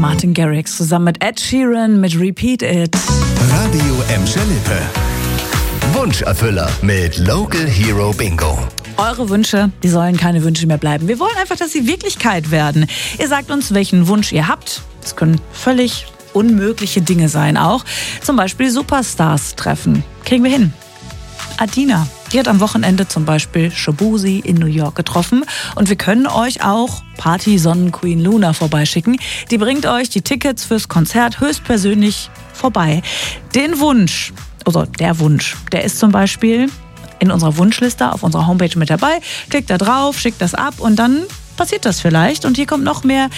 Martin Garrix zusammen mit Ed Sheeran mit Repeat It. Radio Emscher Lippe. Wunscherfüller mit Local Hero Bingo. Eure Wünsche, die sollen keine Wünsche mehr bleiben. Wir wollen einfach, dass sie Wirklichkeit werden. Ihr sagt uns, welchen Wunsch ihr habt. Das können völlig unmögliche Dinge sein auch. Zum Beispiel Superstars treffen. Kriegen wir hin. Adina, die hat am Wochenende zum Beispiel Shabuzi in New York getroffen. Und wir können euch auch Party-Sonnenqueen Luna vorbeischicken. Die bringt euch die Tickets fürs Konzert höchstpersönlich vorbei. Den Wunsch, also der Wunsch, der ist zum Beispiel in unserer Wunschliste auf unserer Homepage mit dabei. Klickt da drauf, schickt das ab und dann passiert das vielleicht. Und hier kommt noch mehr